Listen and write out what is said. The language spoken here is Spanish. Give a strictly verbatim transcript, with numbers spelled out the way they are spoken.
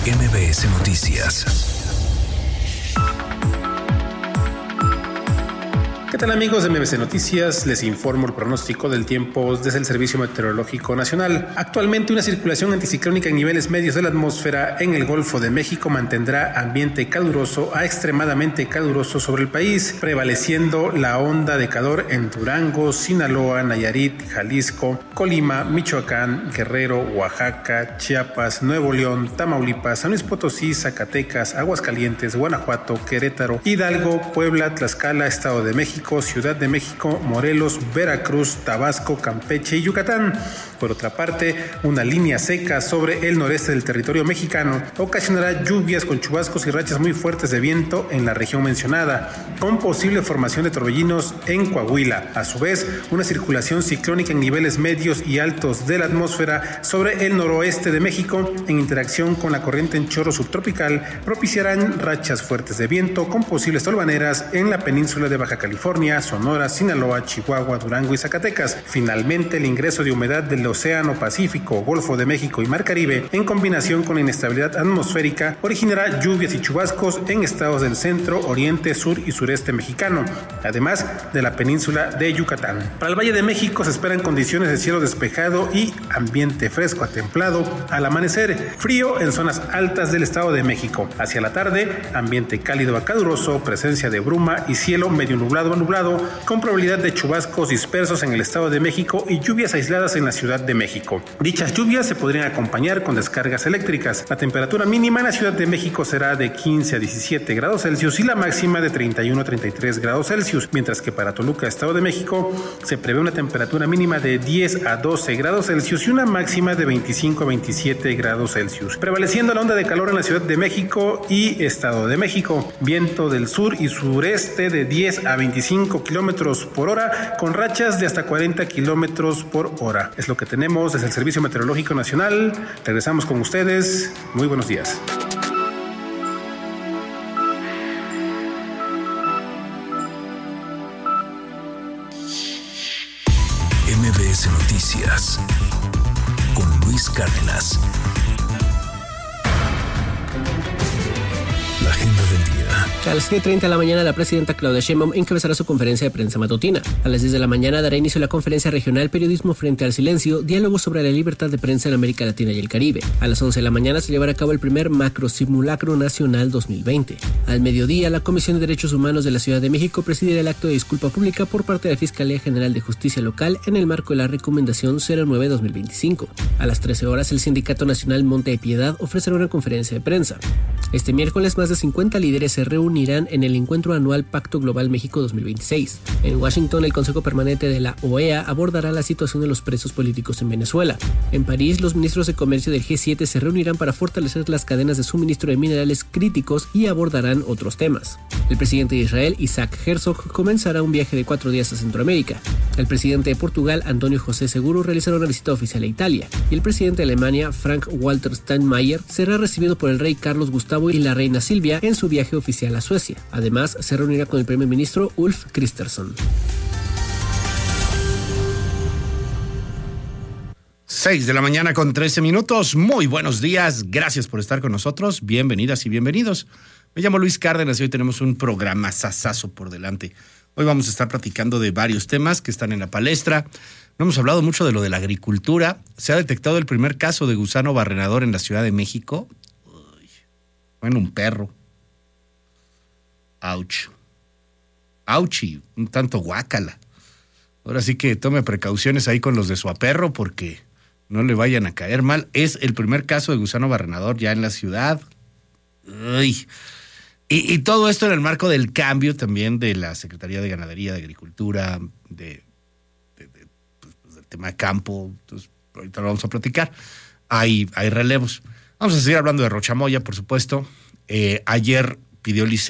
M B S Noticias. ¿Qué tal, amigos de M B C Noticias? Les informo el pronóstico del tiempo desde el Servicio Meteorológico Nacional. Actualmente, una circulación anticiclónica en niveles medios de la atmósfera en el Golfo de México mantendrá ambiente caluroso a extremadamente caluroso sobre el país, prevaleciendo la onda de calor en Durango, Sinaloa, Nayarit, Jalisco, Colima, Michoacán, Guerrero, Oaxaca, Chiapas, Nuevo León, Tamaulipas, San Luis Potosí, Zacatecas, Aguascalientes, Guanajuato, Querétaro, Hidalgo, Puebla, Tlaxcala, Estado de México, Ciudad de México, Morelos, Veracruz, Tabasco, Campeche y Yucatán. Por otra parte, una línea seca sobre el noreste del territorio mexicano ocasionará lluvias con chubascos y rachas muy fuertes de viento en la región mencionada, con posible formación de torbellinos en Coahuila. A su vez, una circulación ciclónica en niveles medios y altos de la atmósfera sobre el noroeste de México, en interacción con la corriente en chorro subtropical, propiciarán rachas fuertes de viento con posibles tolvaneras en la península de Baja California, Sonora, Sinaloa, Chihuahua, Durango y Zacatecas. Finalmente, el ingreso de humedad del Océano Pacífico, Golfo de México y Mar Caribe, en combinación con la inestabilidad atmosférica, originará lluvias y chubascos en estados del centro, oriente, sur y sureste mexicano, además de la península de Yucatán. Para el Valle de México se esperan condiciones de cielo despejado y ambiente fresco a templado al amanecer, frío en zonas altas del Estado de México. Hacia la tarde, ambiente cálido a caluroso, presencia de bruma y cielo medio nublado a nublado, con probabilidad de chubascos dispersos en el Estado de México y lluvias aisladas en la Ciudad de México. Dichas lluvias se podrían acompañar con descargas eléctricas. La temperatura mínima en la Ciudad de México será de quince a diecisiete grados Celsius y la máxima de treinta y uno a treinta y tres grados Celsius, mientras que para Toluca, Estado de México, se prevé una temperatura mínima de diez a doce grados Celsius y una máxima de veinticinco a veintisiete grados Celsius. Prevaleciendo la onda de calor en la Ciudad de México y Estado de México, viento del sur y sureste de diez a veinticinco kilómetros por hora, con rachas de hasta cuarenta kilómetros por hora. Es lo que tenemos desde el Servicio Meteorológico Nacional. Regresamos con ustedes. Muy buenos días. M B S Noticias con Luis Cárdenas. La agenda del día. A las siete treinta de la mañana, la presidenta Claudia Sheinbaum encabezará su conferencia de prensa matutina. A las diez de la mañana dará inicio a la conferencia regional Periodismo frente al silencio, diálogo sobre la libertad de prensa en América Latina y el Caribe. A las once de la mañana se llevará a cabo el primer Macro Simulacro Nacional dos mil veinte. Al mediodía, la Comisión de Derechos Humanos de la Ciudad de México presidirá el acto de disculpa pública por parte de la Fiscalía General de Justicia Local en el marco de la Recomendación cero nueve guion dos mil veinticinco. A las trece horas, el Sindicato Nacional Monte de Piedad ofrecerá una conferencia de prensa. Este miércoles, más de cincuenta líderes se reunirán en el encuentro anual Pacto Global México dos mil veintiséis. En Washington, el Consejo Permanente de la O E A abordará la situación de los presos políticos en Venezuela. En París, los ministros de comercio del G siete se reunirán para fortalecer las cadenas de suministro de minerales críticos y abordarán otros temas. El presidente de Israel, Isaac Herzog, comenzará un viaje de cuatro días a Centroamérica. El presidente de Portugal, Antonio José Seguro, realizará una visita oficial a Italia. Y el presidente de Alemania, Frank-Walter Steinmeier, será recibido por el rey Carlos Gustavo y la reina Silvia en su viaje oficial a Suecia. Además, se reunirá con el primer ministro Ulf Kristersson. seis de la mañana con trece minutos. Muy buenos días. Gracias por estar con nosotros. Bienvenidas y bienvenidos. Me llamo Luis Cárdenas y hoy tenemos un programa sasazo por delante. Hoy vamos a estar platicando de varios temas que están en la palestra. No hemos hablado mucho de lo de la agricultura. Se ha detectado el primer caso de gusano barrenador en la Ciudad de México. Uy, bueno, un perro. Ouch. Ouchi, un tanto guácala. Ahora sí que tome precauciones ahí con los de su aperro porque no le vayan a caer mal. Es el primer caso de gusano barrenador ya en la ciudad. Uy. Y, y todo esto en el marco del cambio también de la Secretaría de Ganadería, de Agricultura, de, de, de pues, del tema de campo. Entonces, ahorita lo vamos a platicar. Hay, hay relevos. Vamos a seguir hablando de Rochamoya, por supuesto. Eh, ayer pidió licencia